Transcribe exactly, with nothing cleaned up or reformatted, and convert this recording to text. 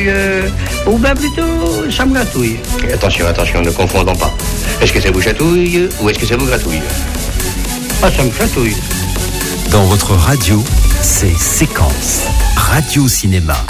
euh, ou bien plutôt ça me gratouille. Attention, attention, ne confondons pas. Est-ce que ça vous chatouille ou est-ce que ça vous gratouille? Ah, ça me chatouille. Dans votre radio, c'est Séquence Radio Cinéma.